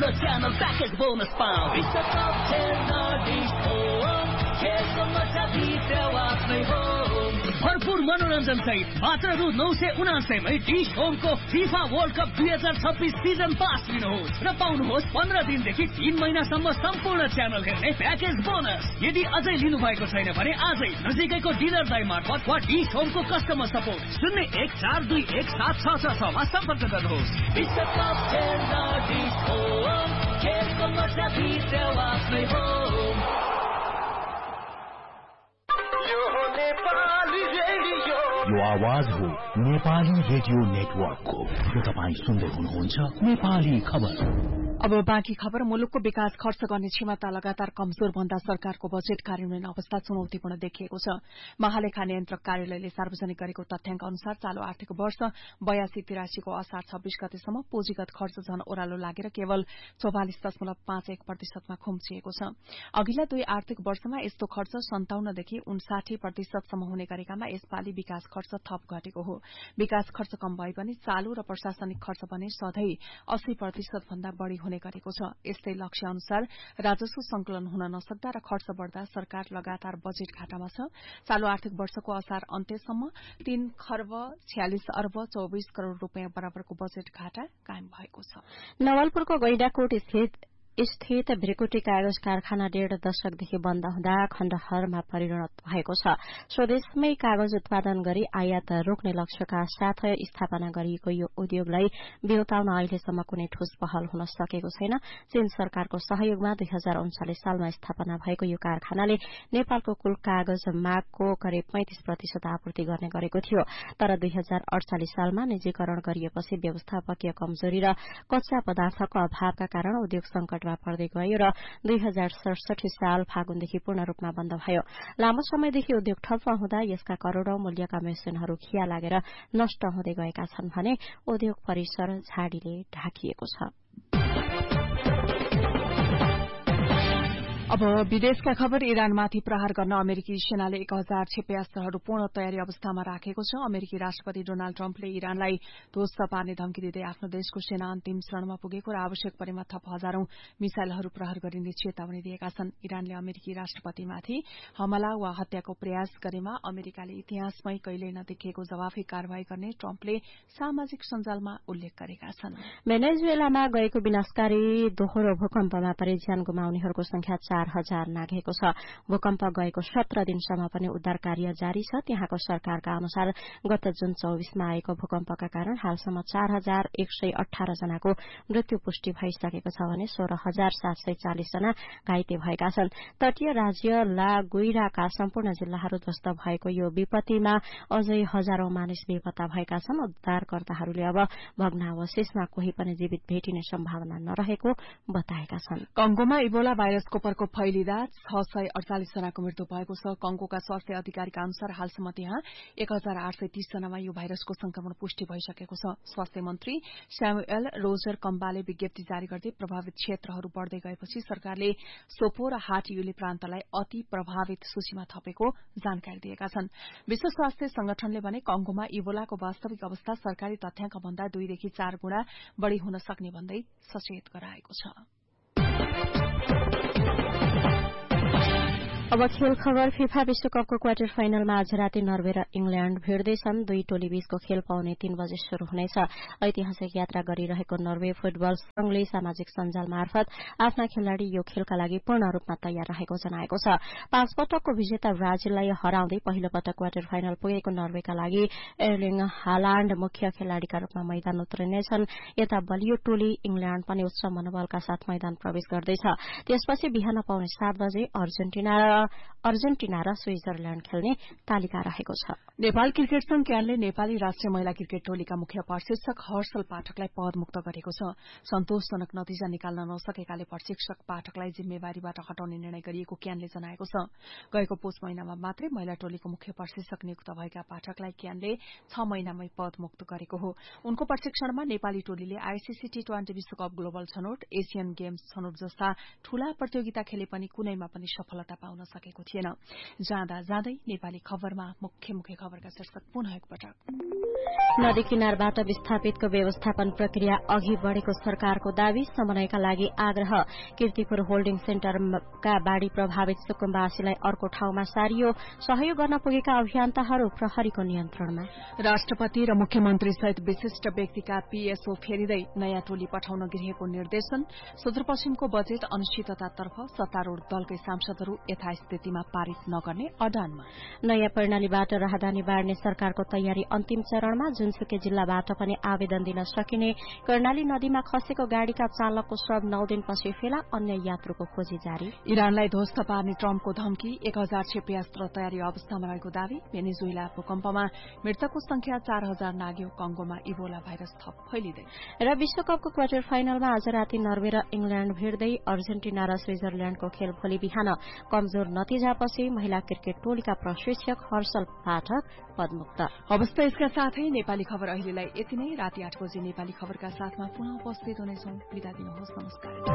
सम्पूर्ण channel package bonus पाऊ विश्वकप खेल्न डिश होम खेलको मजा भित्र आफ्नै हो भरपूर मनोरञ्जन सहित मात्र रु 979 मै dish होमको FIFA world cup 2026 season pass लिनुहोस् र पाउनुहोस् 15 दिनदेखि 3 महिनासम्म सम्पूर्ण च्यानल हेर्ने प्याकेज बोनस यदि अझै लिनु भएको छैन भने आजै नजिकैको डिलर दाइ मार्फत वा डिश होमको कस्टमर सपोर्ट 01421766 मा सम्पर्क गर्नुहोस् विश्वकप खेल्न डिश होम खेलको मजा भित्र आफ्नै हो यो आवाज हो नेपाली रेडियो नेटवर्कको जो तपाईं सुन्दै हुनुहुन्छ नेपाली खबर। अब बाँकी खबर। मुलुकको विकास खर्च गर्ने क्षमता लगातार कमजोर भन्दा सरकारको बजेट कार्यान्वयन अवस्था चुनौतीपूर्ण देखिएको छ। महालेखा नियन्त्रक कार्यालयले सार्वजनिक गरेको तथ्याङ्क अनुसार चालू आर्थिक वर्ष 82-83 को असार 26 गतेसम्म पुँजीगत खर्च झन ओह्रालो लागेर केवल 44.51% मा खुम्चिएको छ। अघिल्ला दुई आर्थिक वर्षमा यस्तो खर्च 57 देखि 59% सम्म हुने गरेकामा यसपालि विकास खर्च थप घटेको हो। विकास खर्च कम भए पनि चालू र प्रशासनिक खर्च भने सधैं 80% भन्दा बढ़ी हुने गरेको छ। यस्तै लक्ष्य अनुसार राजस्व संकलन हुन नसक्दा र खर्च बढ़दा सरकार लगातार बजेट घाटामा छ। चालू आर्थिक वर्षको असार अन्त्यसम्म 3 खर्ब 46 अर्ब 24 करोड़ रूपियाँ बराबरको बजेट घाटा कायम भएको छ। नवलपुरको गैंडाकोट स्थित भ्रिकुटी कागज कारखाना 1.5 दशकदेखि बन्द हुँदा खण्डहरमा परिणत भएको छ। स्वदेशमै कागज उत्पादन गरी आयात रोक्ने लक्ष्यका साथ स्थापना गरिएको यो उद्योगलाई बिउताउन अहिलेसम्म कुनै ठोस पहल हुन सकेको छैन। चीन सरकारको सहयोगमा 2039 सालमा स्थापना भएको यो कारखानाले नेपालको कुल कागज मागको करिब 35% आपूर्ति गर्ने गरेको थियो। तर 2048 सालमा निजीकरण गरिएपछि व्यवस्थापकीय कमजोरी र कच्चा पदार्थको अभावका कारण उद्योग संकट पर्दै गयो र 2067 साल फागुनदेखि पूर्ण रूपमा बन्द भयो। लामो समयदेखि उद्योग ठप्प हुँदा यसका करोड़ौं मूल्यका मेसिनहरू खिया लागेर नष्ट हुँदै गएका छन् भने उद्योग परिसर झाडीले ढाकिएको छ। अब विदेशका खबर। इरानमाथि प्रहार गर्न अमेरिकी सेनाले 1000 क्षेपयास्त्रहरू पूर्ण तयारी अवस्थामा राखेको छ। अमेरिकी राष्ट्रपति डोनाल्ड ट्रम्पले इरानलाई ध्वस्त पार्ने धम्की दिँदै आफ्नो देशको सेना अन्तिम चरणमा पुगेको र आवश्यक परेमा थप हजारौं मिसाइलहरू प्रहार गरिने चेतावनी दिएका छन्। इरानले अमेरिकी राष्ट्रपतिमाथि हमला वा हत्याको प्रयास गरेमा अमेरिकाले इतिहासमै कहिल्यै नदेखिएको जवाफी कारवाही गर्ने ट्रम्पले सामाजिक सञ्जालमा उल्लेख गरेका छन्। भेनेजुएलामा गएको विनाशकारी दोहोरो भूकम्पमा परि ज्यान गुमाउनेहरूको संख्या 4000 नाघेको छ। भूकम्प गएको 17 दिनसम्म पनि उद्धार कार्य जारी छ। त्यहाँको सरकारका अनुसार गत जुन 24 मा आएको भूकम्पका कारण हालसम्म 4118 जनाको मृत्यु पुष्टि भइसकेको छ भने 16740 जना घाइते भएका छन्। तटीय राज्य ला गुइराका सम्पूर्ण जिल्लाहरू ध्वस्त भएको यो विपत्तिमा अझै हजारौं मानिस बेपत्ता भएका छन्। उद्धारकर्ताहरूले अब भग्नावशेषमा कोही पनि जीवित भेटिने सम्भावना नरहेको बताएका छन्। कंगोमा इबोला भाइरसको प्रकोप फैलिँदा 648 जनाको मृत्यु भएको छ। कंगोका स्वास्थ्य अधिकारीका अनुसार हालसम्म त्यहाँ 1830 जनामा यो भाइरसको संक्रमण पुष्टि भइसकेको छ। स्वास्थ्य मन्त्री स्यामुएल रोजर कम्बाले विज्ञप्ति जारी गर्दै प्रभावित क्षेत्रहरू बढ़दै गएपछि सरकारले सोपो र हाट युले प्रान्तलाई अति प्रभावित सूचीमा थपेको जानकारी दिएका छन्। विश्व स्वास्थ्य संगठनले भने कंगोमा इबोलाको वास्तविक अवस्था सरकारी तथ्याङ्क भन्दा 2 देखि 4 गुणा बढ़ी हुन सक्ने भन्दै सचेत गराएको छ। अब खेल खबर। फिफा विश्वकपको क्वार्टर फाइनलमा आज राति नर्वे र इंग्ल्याण्ड भिड्दैछन्। दुई टोली बीचको खेल पाउने 3 बजे शुरू हुनेछ। ऐतिहासिक यात्रा गरिरहेको नर्वे फुटबल संघले सामाजिक सञ्जाल मार्फत आफ्ना खेलाड़ी यो खेलका लागि पूर्ण रूपमा तयार रहेको जनाएको छ। 5 पटकको विजेता ब्राजिललाई हराउँदै पहिलो पटक क्वार्टर फाइनल पुगेको नर्वेका लागि एर्लिङ हालाण्ड मुख्य खेलाड़ीका रूपमा मैदान उत्रिनेछन्। यता बलियो टोली इंग्ल्याण्ड पनि उच्च मनोबलका साथ मैदान प्रवेश गर्दैछ। त्यसपछि बिहान पाउने 7 बजे अर्जेन्टिना र स्विजरल्याण्ड खेल्ने तालिका रहेको छ। नेपाल क्रिकेट संघ क्यानले नेपाली राष्ट्रिय महिला क्रिकेट टोलीका मुख्य प्रशिक्षक हर्षल पाठकलाई पदमुक्त गरेको छ। सन्तोषजनक नतिजा निकाल्न नसकेकाले प्रशिक्षक पाठकलाई जिम्मेवारीबाट हटाउने निर्णय गरिएको क्यानले जनाएको छ। गएको पुष महिनामा मात्रै महिला टोलीको मुख्य प्रशिक्षक नियुक्त भएका पाठकलाई क्यानले 6 महिनामै पदमुक्त गरेको हो। उनको प्रशिक्षणमा नेपाली टोलीले आईसीसी टी20 विश्वकप ग्लोबल छनौट, एशियन गेम्स छनौट जस्ता ठूला प्रतियोगिता खेले पनि कुनैमा पनि सफलता पाउन सकेको थिएन। जाँदा जाँदै नेपाली खबरमा मुख्य खबरका शीर्षक पुनः एकपटक। नदी किनारबाट विस्थापितको व्यवस्थापन प्रक्रिया अघि बढ़ेको सरकारको दावी समन्वयका लागि आग्रह कीर्तिपुर होल्डिङ सेन्टरका बाढ़ी प्रभावित सुकुम्बासीलाई अर्को ठाउँमा सारियो सहयोग गर्न पुगेका अभियन्ताहरू प्रहरीको नियन्त्रणमा राष्ट्रपति र मुख्यमन्त्री सहित विशिष्ट व्यक्तिका पीएसओ फेरिँदै नयाँ टोली पठाउन गृहको निर्देशन सुदूरपश्चिमको बजेट अनिश्चिततातर्फ सत्तारूढ़ दलकै सांसदहरू यथास्थितिमा पारित नगर्ने अडानमा नयाँ प्रणालीबाट राहदानी बाँड्ने सरकारको तयारी अन्तिम चरणमा जुनसुकै जिल्लाबाट पनि आवेदन दिन सकिने कर्णाली नदीमा खसेको गाड़ीका चालकको शव 9 दिनपछि फेला अन्य यात्रुको खोजी जारी इरानलाई ध्वस्त पार्ने ट्रम्पको धम्की 1000 क्षेप्यास्त्र तयारी अवस्थामा रहेको दावी भेनेजुएला भूकम्पमा मृतकको संख्या 4000 नाग्यो कंगोमा इबोला भाइरस थप फैलिँदै र विश्वकपको क्वार्टर फाइनलमा आज राति नर्वे र इंग्ल्याण्ड भिड्दै अर्जेन्टिना र स्विजरल्याण्डको खेल भोलि बिहान कमजोर नतिजापछि महिला क्रिकेट टोलीका प्रशिक्षक हर्षल पाठक पदमुक्त अवस्था यसका साथै नेपाली खबर अहिलेलाई यति नै राति 8 बजे नेपाली खबरका साथमा पुनः उपस्थित हुनेछौं। बिदा दिनुहोस्। नमस्कार।